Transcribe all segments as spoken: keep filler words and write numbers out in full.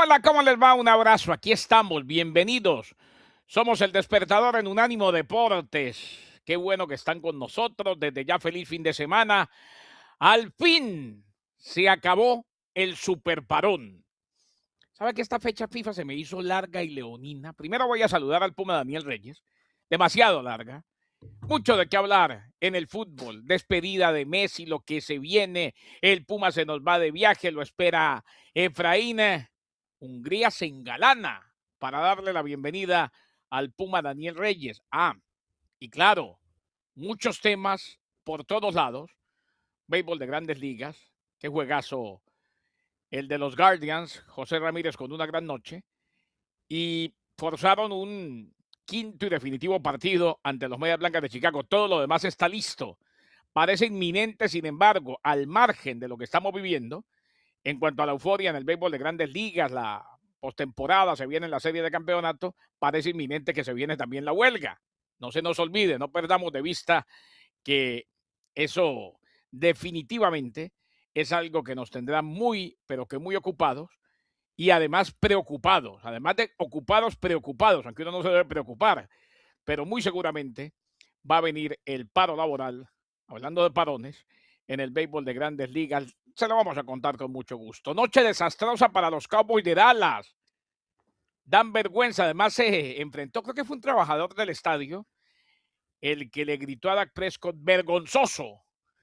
Hola, ¿cómo les va? Un abrazo. Aquí estamos. Bienvenidos. Somos el despertador en Unánimo Deportes. Qué bueno que están con nosotros. Desde ya, feliz fin de semana. Al fin se acabó el superparón. ¿Sabe que esta fecha FIFA se me hizo larga y leonina? Primero voy a saludar al Puma Daniel Reyes. Demasiado larga. Mucho de qué hablar en el fútbol. Despedida de Messi, lo que se viene. El Puma se nos va de viaje, lo espera Efraín. Hungría se engalana para darle la bienvenida al Puma Daniel Reyes. Ah, y claro, muchos temas por todos lados. Béisbol de Grandes Ligas. Qué juegazo el de los Guardians. José Ramírez con una gran noche. Y forzaron un quinto y definitivo partido ante los Medias Blancas de Chicago. Todo lo demás está listo. Parece inminente, sin embargo, al margen de lo que estamos viviendo, en cuanto a la euforia en el béisbol de Grandes Ligas, la postemporada, se viene la serie de campeonato, parece inminente que se viene también la huelga. No se nos olvide, no perdamos de vista que eso definitivamente es algo que nos tendrá muy, pero que muy ocupados y además preocupados, además de ocupados, preocupados, aunque uno no se debe preocupar, pero muy seguramente va a venir el paro laboral, hablando de parones, en el béisbol de Grandes Ligas. Se lo vamos a contar con mucho gusto. Noche desastrosa para los Cowboys de Dallas. Dan vergüenza, además se enfrentó, creo que fue un trabajador del estadio, el que le gritó a Dak Prescott, vergonzoso,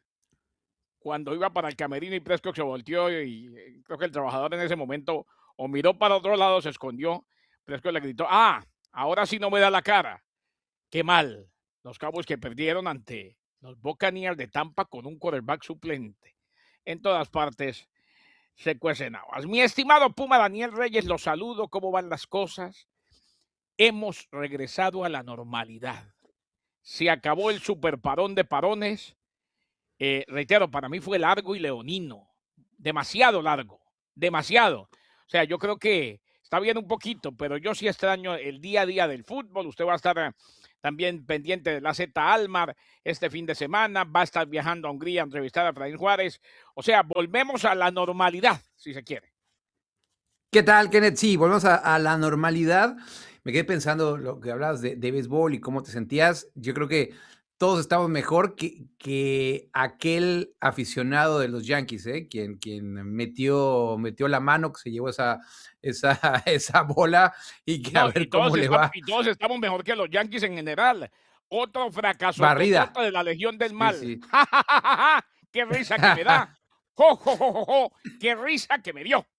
cuando iba para el camerino y Prescott se volteó y, y creo que el trabajador en ese momento o miró para otro lado, se escondió. Prescott le gritó, ah, ahora sí no me da la cara. Qué mal. Los Cowboys que perdieron ante los Buccaneers de Tampa con un quarterback suplente. En todas partes se cuecen habas. Mi estimado Puma Daniel Reyes, los saludo. ¿Cómo van las cosas? Hemos regresado a la normalidad. Se acabó el superparón de parones. Eh, reitero, para mí fue largo y leonino. Demasiado largo. Demasiado. O sea, yo creo que está bien un poquito, pero yo sí extraño el día a día del fútbol. Usted va a estar eh, también pendiente de la Z Almar este fin de semana. Va a estar viajando a Hungría a entrevistar a Efraín Juárez. O sea, volvemos a la normalidad, si se quiere. ¿Qué tal, Kenneth? Sí, volvemos a, a la normalidad. Me quedé pensando lo que hablabas de, de béisbol y cómo te sentías. Yo creo que todos estamos mejor que, que aquel aficionado de los Yankees, ¿eh? quien, quien metió, metió la mano, que se llevó esa, esa, esa bola y que a No, y ver todos, cómo le estamos, va. y todos estamos mejor que los Yankees en general. Otro fracaso Barrida. totota de la Legión del Sí, Mal. sí. ¡Ja, ja, ja, ja, ja! ¡Qué risa que me da! ¡Jo, jo, jo, jo, jo! ¡Qué risa que me dio!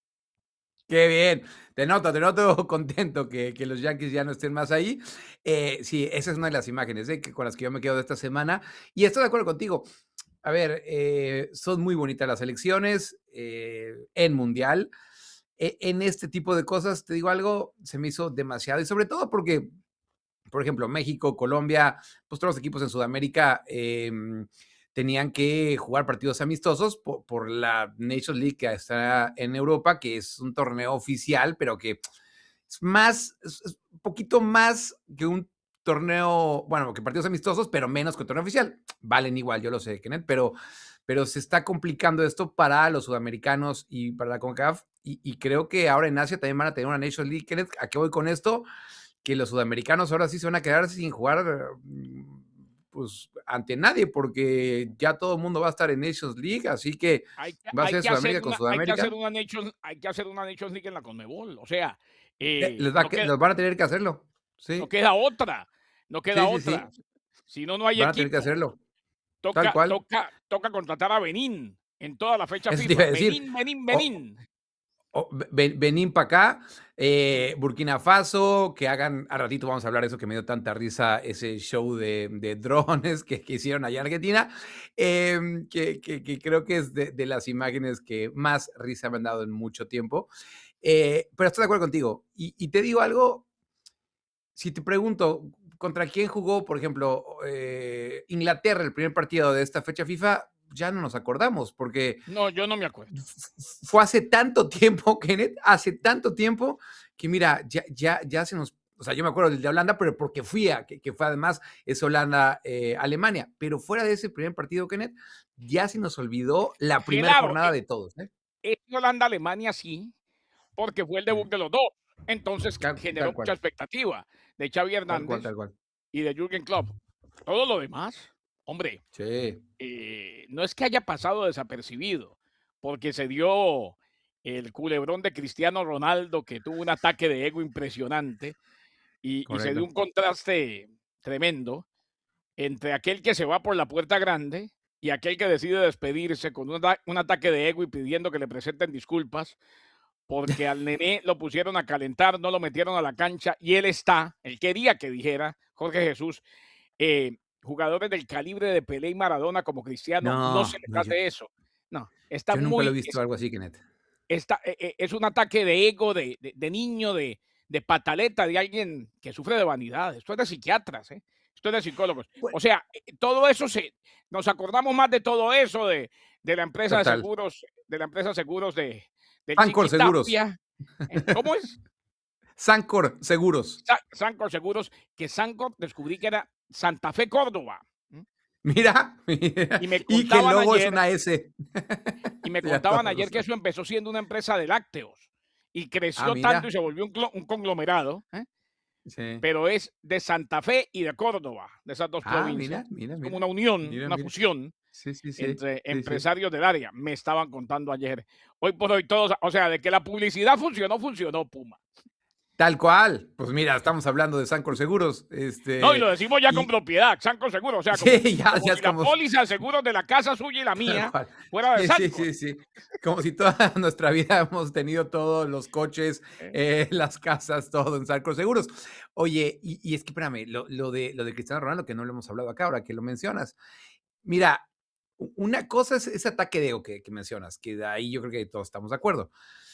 Qué bien, te noto, te noto contento que, que los Yankees ya no estén más ahí. Eh, sí, esa es una de las imágenes ¿eh? que, con las que yo me quedo de esta semana. Y estoy de acuerdo contigo. A ver, eh, son muy bonitas las elecciones eh, en Mundial. E, en este tipo de cosas, te digo algo, se me hizo demasiado. Y sobre todo porque, por ejemplo, México, Colombia, pues todos los equipos en Sudamérica eh, tenían que jugar partidos amistosos por, por, la Nations League que está en Europa, que es un torneo oficial, pero que es más, es, es un poquito más que un torneo, bueno, que partidos amistosos, pero menos que un torneo oficial. Valen igual, yo lo sé, Kenneth, pero, pero se está complicando esto para los sudamericanos y para la CONCACAF, y, y creo que ahora en Asia también van a tener una Nations League, Kenneth. ¿A qué voy con esto? Que los sudamericanos ahora sí se van a quedar sin jugar pues ante nadie, porque ya todo el mundo va a estar en Nations League, así que Hay que, va a hay ser que hacer Sudamérica con una, hay que hacer Sudamérica. una Nations, hay que hacer una Nations League en la Conmebol. O sea, eh, Les, va, no, queda, los van a tener que hacerlo, no sí, queda otra. No queda sí, sí, otra. sí, Si no, no hay van a tener que equipo. hacerlo, tal Toca, cual. toca, toca contratar a Benín en toda la fecha Eso te iba FIFA. a decir. Benín, Benín, O, Benín. o, Benín para acá, eh, Burkina Faso, que hagan, a ratito vamos a hablar de eso, que me dio tanta risa ese show de, de drones que, que, hicieron allá en Argentina, eh, que, que, que, creo que es de, de, las imágenes que más risa me han dado en mucho tiempo. Eh, pero estoy de acuerdo contigo. Y, y te digo algo, si te pregunto, ¿contra quién jugó, por ejemplo, eh, Inglaterra el primer partido de esta fecha FIFA? Ya no nos acordamos, porque No, yo no me acuerdo. fue hace tanto tiempo, Kenneth, hace tanto tiempo, que mira, ya, ya, ya se nos, o sea, yo me acuerdo del de Holanda, pero porque fui a, que, que fue además, es Holanda-Alemania, eh, pero fuera de ese primer partido, Kenneth, ya se nos olvidó la primera Claro, jornada eh, de todos, ¿eh? es Holanda-Alemania, sí, porque fue el Eh. debut de los dos. Entonces, Tal generó tal mucha cual. expectativa de Xavi Tal cual, Hernández tal cual. y de Jürgen Klopp. Todo lo demás, hombre, Sí. eh, no es que haya pasado desapercibido, porque se dio el culebrón de Cristiano Ronaldo, que tuvo un ataque de ego impresionante, y y se dio Correcto. un contraste tremendo entre aquel que se va por la puerta grande y aquel que decide despedirse con un ata un ataque de ego y pidiendo que le presenten disculpas, porque al nené lo pusieron a calentar, no lo metieron a la cancha y él está, él quería que dijera, Jorge Jesús, eh, jugadores del calibre de Pelé y Maradona como Cristiano, no se No, les no, yo hace eso. No, está yo nunca lo he muy visto es algo así, Kenneth. está, e e es un ataque de ego, de de de niño, de de pataleta, de alguien que sufre de vanidad. Esto es de psiquiatras, ¿eh? Esto es de psicólogos. Bue O sea, eh, todo eso se nos acordamos más de todo eso, de de la empresa de Total. seguros de la empresa de seguros de del Sancor Chiqui Seguros. Tapia, ¿eh? ¿Cómo es? Sancor Seguros. Sa Sancor Seguros, que Sancor descubrí que era Santa Fe Córdoba, ¿mm? Mira, mira, Y me y que el contaban logo es ayer una S. y me Sí, ya contaban todos lo ayer que saben. eso empezó siendo una empresa de lácteos y Ah, creció tanto y mira. se volvió un clo un conglomerado, ¿eh? Sí. Pero es de Santa Fe y de Córdoba, de esas dos Ah, provincias. mira, mira, Es como mira. una unión, Mira, una mira. fusión Sí, sí, sí. entre Sí, sí. empresarios del área. Me estaban contando ayer. Hoy por hoy todos, o sea, de que la publicidad funcionó, funcionó, Puma. Tal cual. Pues mira, estamos hablando de Sancor Seguros, No, y este, lo decimos ya con y propiedad, Sancor Seguros, o sea, como sí, ya como ya si es la como s póliza de seguros de la casa suya y la Tal mía cual. fuera de Sí, sí, Sancor. sí, sí. Como si toda nuestra vida hemos tenido todos los coches, Eh. eh, las casas, todo en Sancor Seguros. Oye, y y es que espérame, lo lo de lo de Cristiano Ronaldo, que no lo hemos hablado acá, ahora que lo mencionas. Mira, u una cosa es ese ataque de ego que que mencionas, que de ahí yo creo que todos estamos de acuerdo.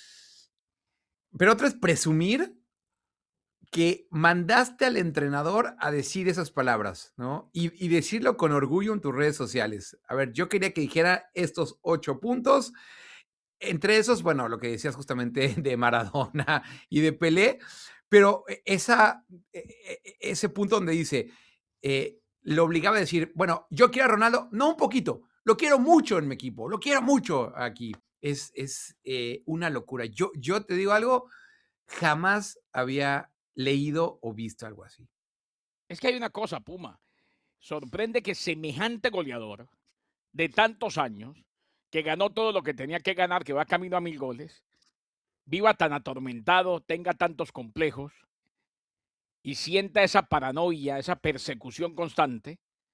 Pero otra es presumir que mandaste al entrenador a decir esas palabras, ¿no? Y y decirlo con orgullo en tus redes sociales. A ver, yo quería que dijera estos ocho puntos. Entre esos, bueno, lo que decías justamente de Maradona y de Pelé, pero e esa e e e ese punto donde dice, eh, lo obligaba a decir: "Bueno, yo quiero a Ronaldo, no un poquito, lo quiero mucho en mi equipo, lo quiero mucho aquí". Es es, eh, una locura. Yo yo te digo algo, jamás había leído o visto algo así. Es que hay una cosa, Puma. Sorprende que semejante goleador de tantos años, que ganó todo lo que tenía que ganar, que va camino a mil goles, viva tan atormentado, tenga tantos complejos y sienta esa paranoia, esa persecución constante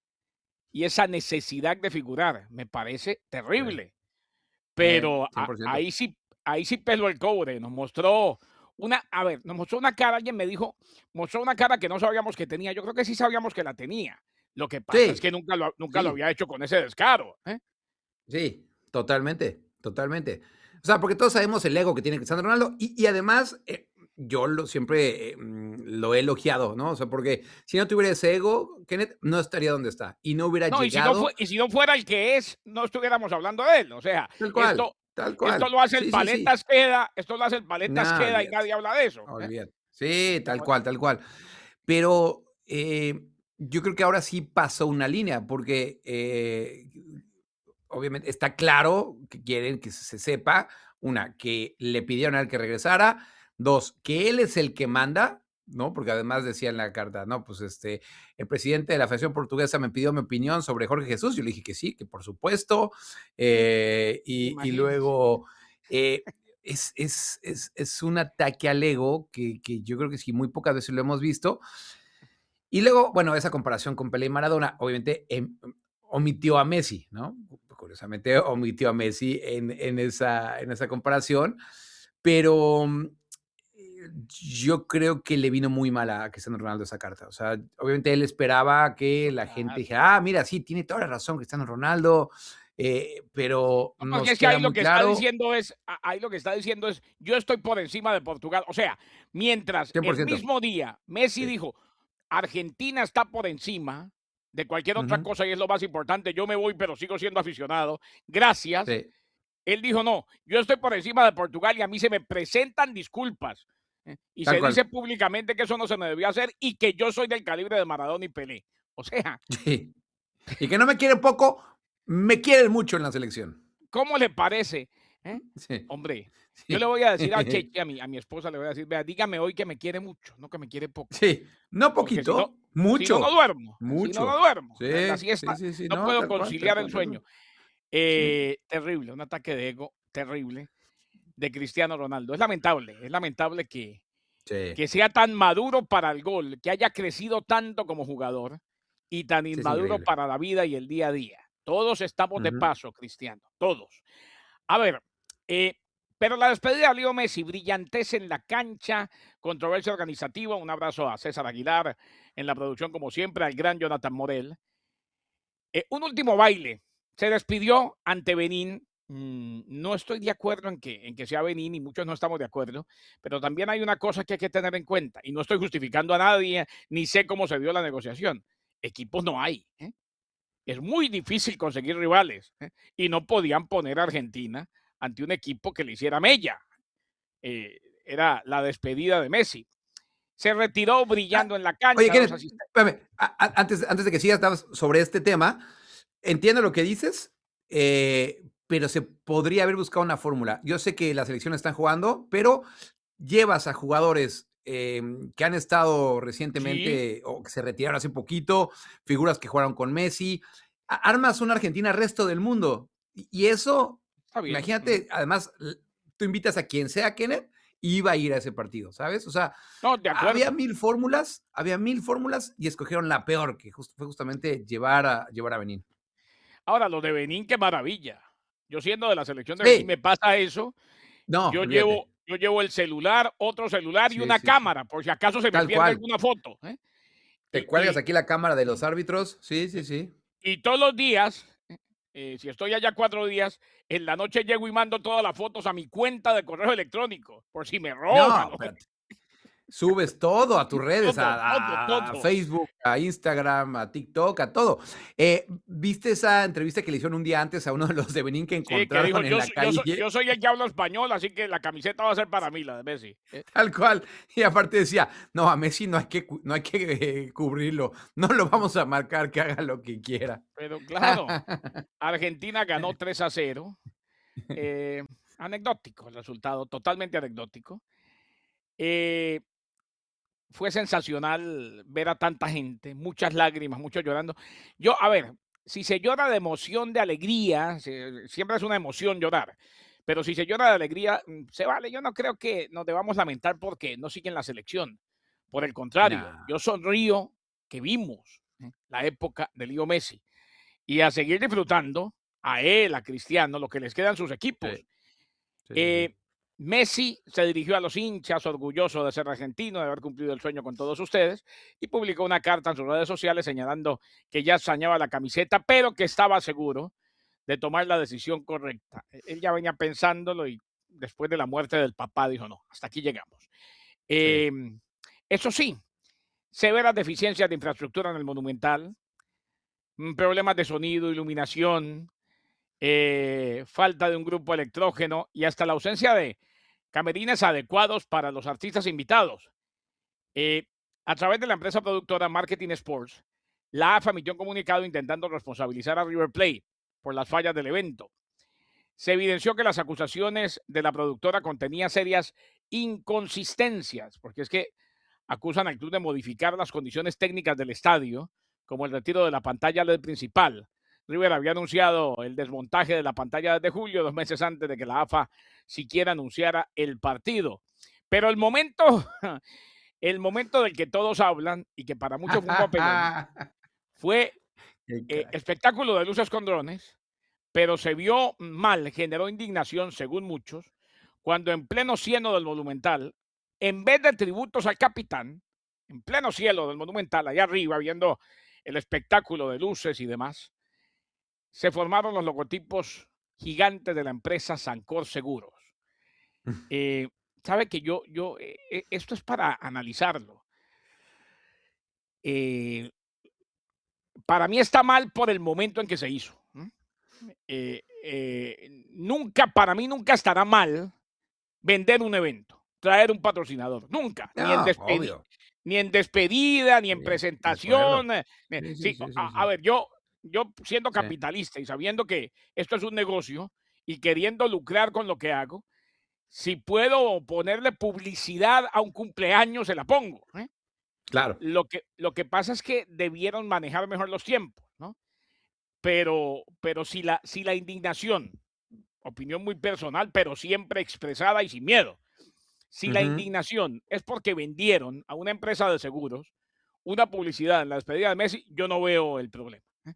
y esa necesidad de figurar. Me parece Sí. terrible. Eh, Pero cien a por ciento. ahí sí ahí sí peló el cobre. Nos mostró una a ver, nos mostró una cara, alguien me dijo, mostró una cara que no sabíamos que tenía. Yo creo que sí sabíamos que la tenía. Lo que pasa es Sí, que nunca lo nunca lo sí. había hecho con ese descaro, ¿eh? Sí, totalmente, totalmente. O sea, porque todos sabemos el ego que tiene Cristiano Ronaldo y y además, eh, yo lo siempre, eh, mm, lo he elogiado, ¿no? O sea, porque si no tuviera ese ego, Kenneth no estaría donde está y no hubiera No, y si no fue llegado y si no fuera el que es, no estuviéramos hablando de él. O sea, Tal cual, esto tal esto cual. lo hace el Sí, sí, sí. paletas Queda, esto lo hace el paletas No, Queda y olvídate, nadie habla de eso, ¿eh? olvídate. Sí, ¿Te tal cual, parece? tal cual. Pero, eh, yo creo que ahora sí pasó una línea, porque, eh, obviamente está claro que quieren que se sepa, una, que le pidieron a él que regresara, dos, que él es el que manda, ¿no? Porque además decía en la carta, no, pues este, el presidente de la Federación Portuguesa me pidió mi opinión sobre Jorge Jesús. Yo le dije que sí, que por supuesto. Eh, y, y Imagínese. luego eh, es, es, es, es un ataque al ego que, que yo creo que sí, muy pocas veces lo hemos visto. Y luego, bueno, esa comparación con Pelé y Maradona, obviamente em, omitió a Messi, ¿no? Curiosamente omitió a Messi en, en, esa, en esa comparación, pero mm, eh, yo creo que le vino muy mal a Cristiano Ronaldo esa carta. O sea, obviamente él esperaba que la gente Total. dijera, ah, mira, sí, tiene toda la razón Cristiano Ronaldo, eh, pero No, porque nos es que queda ahí lo muy que está claro, diciendo es, a- ahí lo que está diciendo es, yo estoy por encima de Portugal. O sea, mientras cien por el ciento. mismo día Messi Sí. dijo, Argentina está por encima de cualquier otra Ujú, cosa y es lo más importante, yo me voy pero sigo siendo aficionado, gracias. sí. Él dijo, no, yo estoy por encima de Portugal y a mí se me presentan disculpas. ¿eh? Y Tal se cual. dice públicamente que eso no se me debía hacer y que yo soy del calibre de Maradona y Pelé. O sea, Sí. Y que no me quieren poco, me quieren mucho en la selección. ¿cómo le parece? ¿eh? Sí. Hombre. Yo le Sí. voy a decir a Cheche, a mi a mi esposa, le voy a decir: "Vea, dígame hoy que me quiere mucho, no que me quiere poco, Sí, no porque si no poquito, si no, no mucho, duermo, ¿eh? Si no, no mucho. duermo. La la Sí, sí, siesta, sí, sí, no no, puedo tal cual, tal conciliar el cual, tal cual. sueño". Sí, Eh, terrible, un ataque de ego terrible de Cristiano Ronaldo. Es lamentable, es lamentable que sí, que sea tan maduro para el gol, que haya crecido tanto como jugador y tan sí, es inmaduro increíble. para la vida y el día a día. Todos estamos de Ujú. paso, Cristiano, todos. A ver, eh, pero la despedida de Leo Messi, brillantez en la cancha, controversia organizativa. Un abrazo a César Aguilar en la producción, como siempre, al gran Jonathan Morel. Eh, un último baile. Se despidió ante Benín. Mm, no estoy de acuerdo en que, en que sea Benín y muchos no estamos de acuerdo, pero también hay una cosa que hay que tener en cuenta y no estoy justificando a nadie, ni sé cómo se dio la negociación. Equipos no hay. ¿Eh? Es muy difícil conseguir rivales, ¿eh? Y no podían poner a Argentina ante un equipo que le hiciera mella. Eh, era la despedida de Messi. Se retiró Ah, brillando en la oye, cancha, dos Kenneth, asistentes. espérame, a a antes antes de que sigas, estabas sobre este tema, entiendo lo que dices, eh, pero se podría haber buscado una fórmula. Yo sé que las selecciones están jugando, pero llevas a jugadores, em, que han estado Sí, recientemente o que se retiraron hace poquito, figuras que jugaron con Messi, a armas una Argentina resto del mundo. Y y eso, está bien. Ujú. imagínate, además, l tú invitas a quien sea, Kenneth, y iba a ir a ese partido, ¿sabes? O sea, No, de había acuerdo. mil fórmulas, había mil fórmulas y escogieron la peor, que jus fue justamente llevar a llevar a Benín. Ahora, lo de Benín, qué maravilla. Yo siendo de la selección de Benín, me Sí, pasa eso. no, Yo llevo, olvídate. yo llevo el celular, otro celular y Sí, una sí, sí. cámara, por si acaso se me Tal pierde cual. alguna foto. ¿Eh? Te Y, cuelgas y, aquí la cámara de los árbitros. Sí, sí, sí. y todos los días, eh, si estoy allá cuatro días, en la noche llego y mando todas las fotos a mi cuenta de correo electrónico, por si me roban. No, o- espérate. Subes todo a tus redes, Todo, todo, a a todo. Facebook, a Instagram, a TikTok, a todo. Eh, ¿viste esa entrevista que le hicieron un día antes a uno de los de Benín que Sí, que dijo, encontraron en yo, la so- yo, soy, calle? yo soy el que hablo español, así que la camiseta va a ser para mí, la de Messi. ¿Eh? Tal cual. Y aparte decía: "No, a Messi no hay que cu no hay que, eh, cubrirlo, no lo vamos a marcar, que haga lo que quiera". Pero claro, Argentina ganó tres a cero. Eh, anecdótico el resultado, totalmente anecdótico. Eh, Fue sensacional ver a tanta gente, muchas lágrimas, muchos llorando. Yo, a ver, si se llora de emoción, de alegría, se- siempre es una emoción llorar, pero si se llora de alegría, mm, se vale. Yo no creo que nos debamos lamentar porque no siguen la selección. Por el contrario, No. yo sonrío que vimos, ¿eh? La época de Leo Messi y a seguir disfrutando a él, a Cristiano, lo que les quedan sus Sí, equipos. sí, sí, sí. Eh, Messi se dirigió a los hinchas, orgulloso de ser argentino, de haber cumplido el sueño con todos ustedes, y publicó una carta en sus redes sociales señalando que ya extrañaba la camiseta, pero que estaba seguro de tomar la decisión correcta. E- Él ya venía pensándolo y después de la muerte del papá dijo, no, hasta aquí llegamos. Sí. Eh, Eso sí, severas deficiencias de infraestructura en el Monumental, mm, problemas de sonido, iluminación, eh, falta de un grupo electrógeno y hasta la ausencia de camerines adecuados para los artistas invitados. Eh, a través de la empresa productora Marketing Sports, la AFA emitió un comunicado intentando responsabilizar a River Plate por las fallas del evento. Se evidenció que las acusaciones de la productora contenían serias inconsistencias, porque es que acusan al club de modificar las condiciones técnicas del estadio, como el retiro de la pantalla L E D principal. River había anunciado el desmontaje de la pantalla desde julio, dos meses antes de que la AFA siquiera anunciara el partido. Pero el momento, el momento del que todos hablan y que para muchos fue un papelón, fue Qué eh, crack. espectáculo de luces con drones, pero se vio mal, generó indignación, según muchos, cuando en pleno cielo del Monumental, en vez de tributos al capitán, en pleno cielo del Monumental, allá arriba, viendo el espectáculo de luces y demás, se formaron los logotipos gigantes de la empresa Sancor Seguros. Eh, Sabe que yo, yo, eh, eh, esto es para analizarlo. Eh, para mí está mal por el momento en que se hizo. ¿M? Eh, eh, nunca, para mí nunca estará mal vender un evento, traer un patrocinador, nunca, ni en No, despedi obvio. ni en despedida, ni en Sí, de acuerdo. presentación, eh, eh, Sí, sí, sí, sí, sí, a a sí. ver, yo yo siendo Sí. capitalista y sabiendo que esto es un negocio y queriendo lucrar con lo que hago, Si puedo ponerle publicidad a un cumpleaños, se la pongo, ¿eh? Claro. Lo que lo que pasa es que debieron manejar mejor los tiempos, ¿no? Pero pero si la si la indignación, opinión muy personal, pero siempre expresada y sin miedo. Si la Ujú. indignación es porque vendieron a una empresa de seguros una publicidad en la despedida de Messi, yo no veo el problema, ¿eh?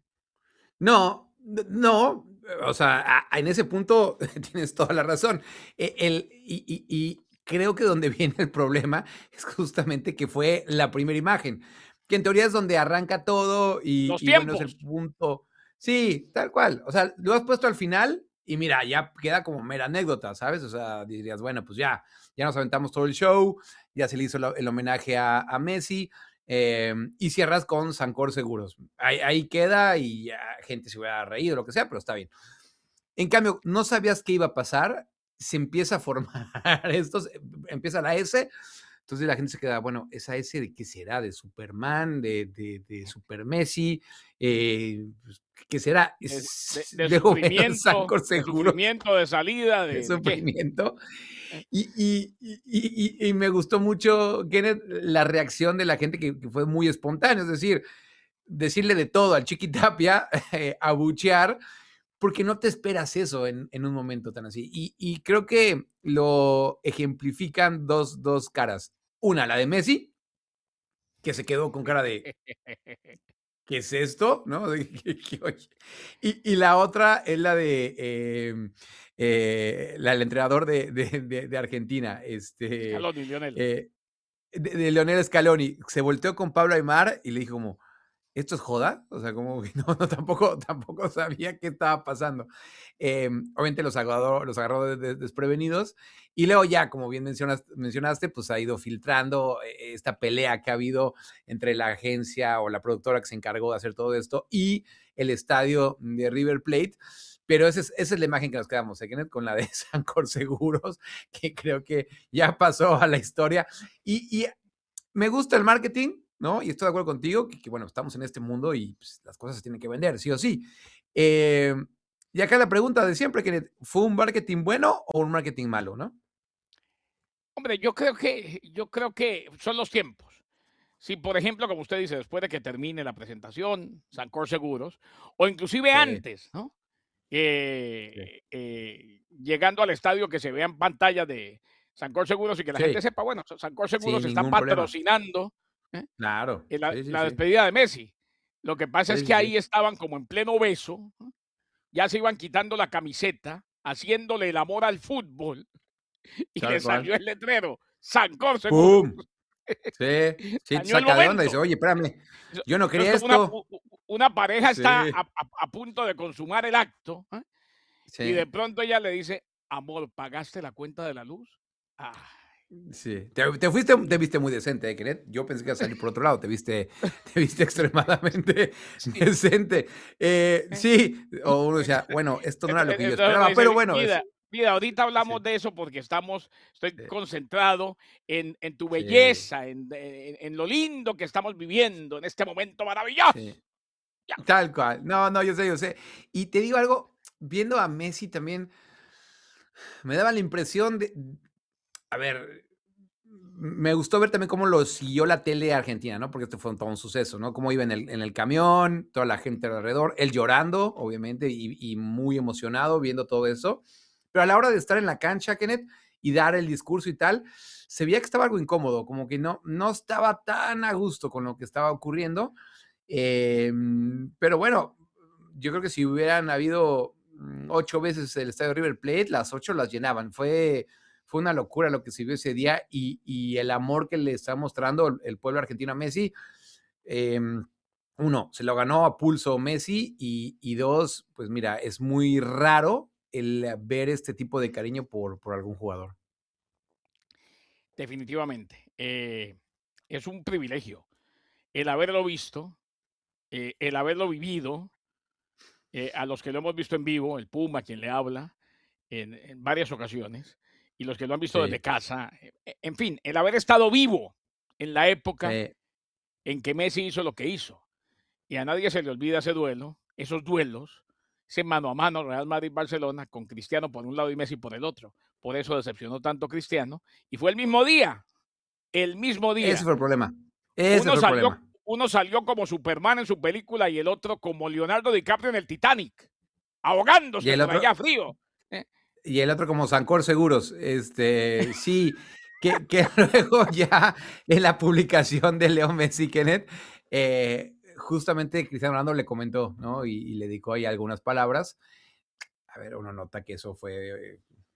No, n no, o sea, a en ese punto tienes toda la razón. E el y y y creo que donde viene el problema es justamente que fue la primera imagen, que en teoría es donde arranca todo y Los y bueno, es el tiempos. punto sí, tal cual. O sea, lo has puesto al final y mira, ya queda como mera anécdota, ¿sabes? O sea, dirías, bueno, pues ya, ya nos aventamos todo el show, ya se le hizo el el homenaje a a Messi, eh, y cierras con Sancor Seguros. Ahí, ahí queda y ya gente se hubiera reído, lo que sea, pero está bien. En cambio, no sabías qué iba a pasar, se empieza a formar esto, empieza la S, entonces la gente se queda, bueno, ¿esa S de qué será? ¿De Superman? ¿De, de, de Super Messi? Eh, pues, ¿qué será? De de Es, de luego veo sufrimiento, Sancor de Seguros, sufrimiento, de salida, de ¿de de qué? sufrimiento. Eh, Y, y, y, y, y me gustó mucho, Kenneth, la reacción de la gente que, que fue muy espontánea, es decir, decirle de todo al Chiqui Tapia, eh, abuchear, porque no te esperas eso en, en un momento tan así. Y, y creo que lo ejemplifican dos, dos caras. Una, la de Messi, que se quedó con cara de, ¿qué es esto? ¿No? De que- que, oye. Y, y la otra es la de eh, eh, la, el entrenador de, de, de- de Argentina, este, Scaloni, Lionel. eh, de, de Leonel Scaloni. Se volteó con Pablo Aimar y le dijo como, ¿esto es joda? O sea, como que no, no tampoco, tampoco sabía qué estaba pasando. Eh, obviamente los agarró, los agarró de, de, desprevenidos y luego ya, como bien mencionas, mencionaste, pues ha ido filtrando eh, esta pelea que ha habido entre la agencia o la productora que se encargó de hacer todo esto y el estadio de River Plate. Pero esa es, esa es la imagen que nos quedamos, ¿eh, Kenneth? Con la de Sancor Seguros, que creo que ya pasó a la historia. Y, y me gusta el marketing, ¿no? Y estoy de acuerdo contigo que, que bueno, estamos en este mundo y pues, las cosas se tienen que vender, sí o sí. Eh, y acá la pregunta de siempre, que ¿fue un marketing bueno o un marketing malo, no? Hombre, yo creo que yo creo que son los tiempos. Si, por ejemplo, como usted dice, después de que termine la presentación, Sancor Seguros, o inclusive Sí, antes, ¿no? sí, Eh, eh, llegando al estadio que se vean pantallas de Sancor Seguros y que la gente sí, sepa, bueno, Sancor Seguros sin está ningún problema. patrocinando, ¿eh? Claro, Eh, la, sí, sí, la sí. despedida de Messi. Lo que pasa es Sí, que sí, sí. ahí estaban como en pleno beso, ¿no? Ya se iban quitando la camiseta, haciéndole el amor al fútbol, y le Tal cual. salió el letrero, Sancor Seguros. ¡Pum! Sí, sí, te Dañó el saca de onda y dice, momento. oye, espérame, Eso, yo no eso es quería como una, esto. u- u- una pareja está a, Sí, a- a punto de consumar el acto, ¿eh? Y de sí. pronto ella le dice, amor, ¿pagaste la cuenta de la luz? Ah, Sí, te, te fuiste, te viste muy decente, ¿eh, Kenneth? Yo pensé que iba a salir por otro lado, te viste, te viste extremadamente sí. decente. Eh, eh, sí, o uno decía, Entonces, bueno, esto no era lo que yo entonces me esperaba, dice, pero "Vi- bueno, es, vida, vida, ahorita hablamos sí, de eso porque estamos, estoy sí, concentrado en, en tu sí, belleza, en, en- en lo lindo que estamos viviendo en este momento maravilloso. sí, Ya. tal cual. No, no, yo sé, yo sé. Y te digo algo, viendo a Messi también, me daba la impresión de, a ver, me gustó ver también cómo lo siguió la tele argentina, ¿no? Porque este fue un, todo un suceso, ¿no? Cómo iba en el, en el camión, toda la gente alrededor, él llorando, obviamente, y, y muy emocionado viendo todo eso. Pero a la hora de estar en la cancha, Kenneth, y dar el discurso y tal, se veía que estaba algo incómodo, como que no, no estaba tan a gusto con lo que estaba ocurriendo. Eh, pero bueno, yo creo que si hubieran habido mm, ocho veces el estadio River Plate, las ocho las llenaban. Fue, fue una locura lo que se vio ese día y, y el amor que le está mostrando el, el pueblo argentino a Messi. Eh, uno, se lo ganó a pulso Messi y, y dos, pues mira, es muy raro el ver este tipo de cariño por, por algún jugador. Definitivamente. Eh, es un privilegio el haberlo visto, eh, el haberlo vivido, eh, a los que lo hemos visto en vivo, el Puma, quien le habla, en, en varias ocasiones, y los que lo han visto desde Sí, casa, eh, eh, en fin, el haber estado vivo en la época sí, en que Messi hizo lo que hizo. Y a nadie se le olvida ese duelo, esos duelos, ese mano a mano Real Madrid-Barcelona con Cristiano por un lado y Messi por el otro. Por eso decepcionó tanto Cristiano. Y fue el mismo día, el mismo Ese día. fue el problema. Ese Uno fue el salió, problema. uno salió como Superman en su película y el otro como Leonardo DiCaprio en el Titanic, Y ahogándose el por otro allá frío. ¿eh? y el otro como Sancor Seguros. Este, sí, que que luego ya en la publicación de Leo Messi, Kenneth, eh, justamente Cristiano Ronaldo le comentó, ¿no? Y y le dedicó ahí algunas palabras. A ver, uno nota que eso fue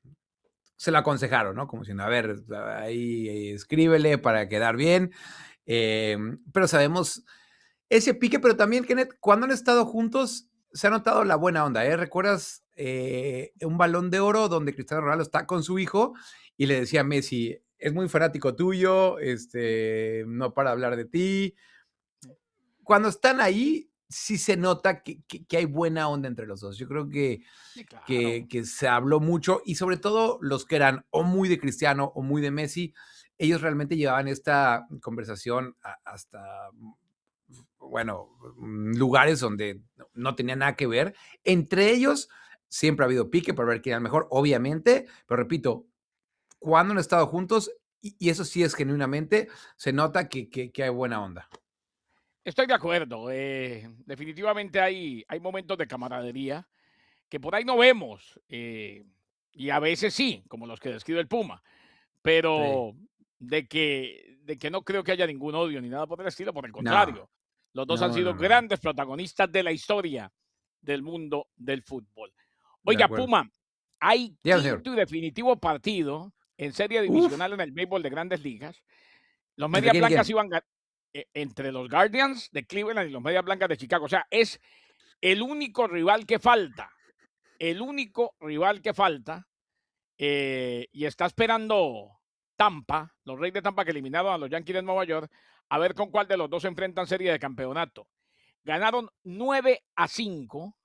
se lo aconsejaron, ¿no? Como diciendo, a ver, ahí escríbele para quedar bien. Eh, pero sabemos ese pique, pero también, Kenneth, cuando han estado juntos, se ha notado la buena onda, ¿eh? ¿Recuerdas eh, un Balón de Oro donde Cristiano Ronaldo está con su hijo y le decía a Messi, es muy fanático tuyo, este, no para hablar de ti? Cuando están ahí, sí se nota que, que, que hay buena onda entre los dos. Yo creo que, Sí, claro. que, que se habló mucho y sobre todo los que eran o muy de Cristiano o muy de Messi, ellos realmente llevaban esta conversación a- hasta bueno, mm, lugares donde no tenía nada que ver. Entre ellos, siempre ha habido pique para ver quién era el mejor, obviamente, pero repito, cuando han estado juntos, y, y eso sí es genuinamente, se nota que, que, que hay buena onda. Estoy de acuerdo. eh, definitivamente hay, hay momentos de camaradería que por ahí no vemos. eh, y a veces sí, como los que describe el Puma. Sí. Pero de que, de que no creo que haya ningún odio ni nada por el estilo, por el No, contrario. Los dos han no, no, sido no, no. grandes protagonistas de la historia del mundo del fútbol. De Oiga, acuerdo. Puma, hay Dígame, señor. quinto y definitivo partido en serie Uf, divisional en el béisbol de Grandes Ligas. Los ¿entre Medias quién y Blancas quién? iban ga- eh, entre los Guardians de Cleveland y los Medias Blancas de Chicago. O sea, es el único rival que falta. El único rival que falta. eh, y está esperando Tampa, los Reyes de Tampa que eliminaron a los Yankees de Nueva York, a ver con cuál de los dos se enfrentan serie de campeonato. Ganaron nueve a cinco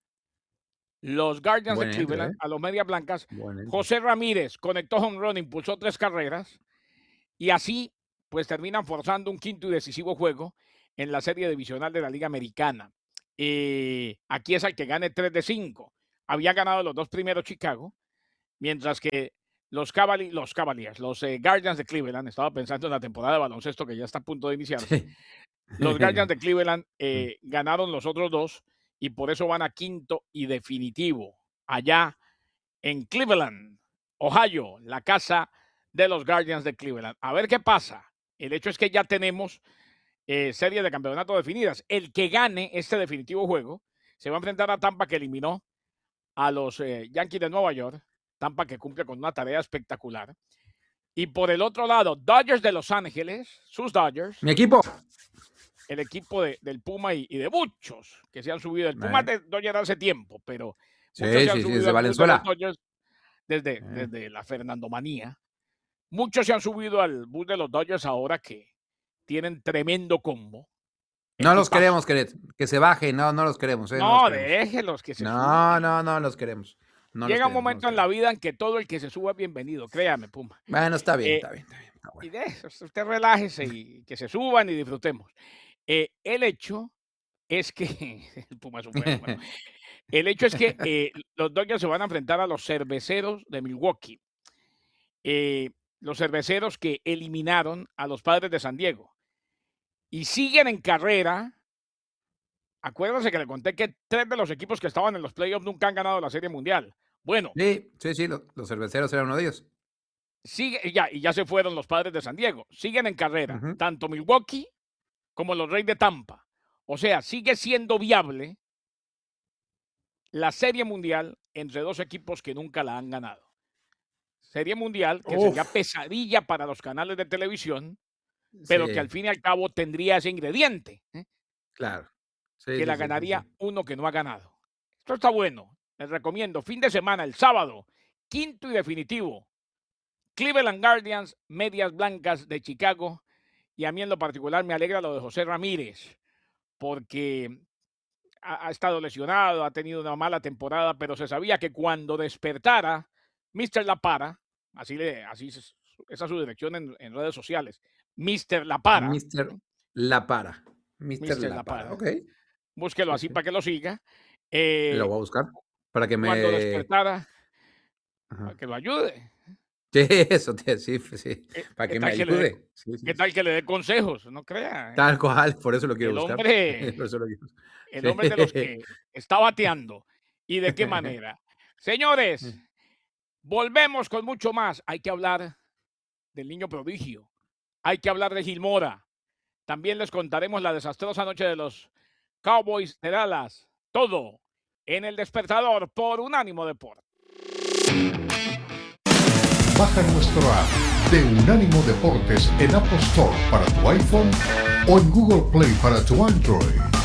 los Guardians de Buen entre, Cleveland ¿eh? a los Medias Blancas. Buen entre. José Ramírez conectó home run, impulsó tres carreras y así pues terminan forzando un quinto y decisivo juego en la serie divisional de la Liga Americana. Eh, aquí es el que gane tres de cinco. Había ganado los dos primeros Chicago, mientras que los, Cavali los Cavaliers, los eh, Guardians de Cleveland, estaba pensando en la temporada de baloncesto que ya está a punto de iniciarse, Sí. los Guardians de Cleveland eh, ganaron los otros dos y por eso van a quinto y definitivo allá en Cleveland, Ohio, la casa de los Guardians de Cleveland. A ver qué pasa. El hecho es que ya tenemos eh, series de campeonato definidas. El que gane este definitivo juego se va a enfrentar a Tampa, que eliminó a los eh, Yankees de Nueva York. Tampa, que cumple con una tarea espectacular. Y por el otro lado, Dodgers de Los Ángeles, sus Dodgers, Mi equipo. el equipo de, del Puma y, y, de muchos que se han subido. El Puma Eh, de Dodgers hace tiempo, pero muchos Sí, se han sí, sí, subido desde al bus de los Valenzuela. Dodgers desde, Eh. desde la Fernandomanía. Muchos se han subido al bus de los Dodgers ahora que tienen tremendo combo. No los Equipazo. queremos, querer. Que se bajen, no, no los queremos, eh, no los No, queremos. déjenlos que se No, suban. no, no los queremos. No los Llega un queremos, no los momento en la queremos. vida en que todo el que se suba es bienvenido, créame, Puma. Bueno, está bien, Eh, está bien, está bien. Está y bueno. de eso, usted relájese y que se suban y disfrutemos. Eh, el hecho es que, el Puma es un fenómeno. El hecho es que eh, los Dodgers se van a enfrentar a los cerveceros de Milwaukee. Eh, los cerveceros que eliminaron a los Padres de San Diego. Y siguen en carrera. Acuérdense que le conté que tres de los equipos que estaban en los playoffs nunca han ganado la Serie Mundial. Bueno, Sí, sí, sí, los, los cerveceros eran uno de ellos. sigue, y ya, y ya se fueron los Padres de San Diego. Siguen en carrera, Ujú. tanto Milwaukee como los Reyes de Tampa. O sea, sigue siendo viable la Serie Mundial entre dos equipos que nunca la han ganado. Serie Mundial que sería Uf, pesadilla para los canales de televisión, pero que al sí, fin y al cabo tendría ese ingrediente, ¿eh? claro. Sí, que sí, la sí, sí, sí. ganaría uno que no ha ganado. Esto está bueno. Les recomiendo, fin de semana, el sábado, quinto y definitivo, Cleveland Guardians, Medias Blancas de Chicago. Y a mí en lo particular me alegra lo de José Ramírez, porque ha, ha estado lesionado, ha tenido una mala temporada, pero se sabía que cuando despertara, míster La Para, así, le, así es, esa es su dirección en, en redes sociales, míster La Para, míster La Para. míster míster La La Para, Para, ok. búsquelo Sí, así sí. para que lo siga. Lo Eh, voy a buscar para que cuando me despertara, para Ajá. que lo ayude. Sí, eso te sí, pues sí, ¿Qué para qué que me tal que le dé ayude. Sí, sí, qué sí. tal que le dé consejos? No crea, ¿eh? Tal cual, por eso lo quiero El buscar. hombre Por eso lo quiero el hombre es de los que está bateando. ¿Y de qué sí. manera? Señores, volvemos con mucho más. Hay que hablar del niño prodigio. Hay que hablar de Gilmora. También les contaremos la desastrosa noche de los Cowboys de Dallas. Todo en El Despertador por Unánimo Deportes. Baja nuestro app de Unánimo Deportes en Apple Store para tu iPhone o en Google Play para tu Android.